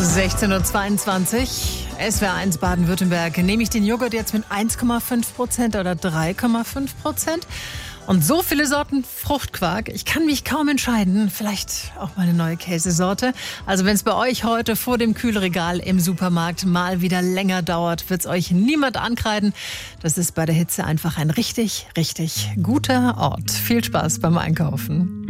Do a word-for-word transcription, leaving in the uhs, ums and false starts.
sechzehn Uhr zweiundzwanzig, S W R eins Baden-Württemberg. Nehme ich den Joghurt jetzt mit eins Komma fünf Prozent oder drei Komma fünf Prozent? Und so viele Sorten Fruchtquark. Ich kann mich kaum entscheiden. Vielleicht auch mal eine neue Käsesorte. Also wenn es bei euch heute vor dem Kühlregal im Supermarkt mal wieder länger dauert, wird es euch niemand ankreiden. Das ist bei der Hitze einfach ein richtig, richtig guter Ort. Viel Spaß beim Einkaufen.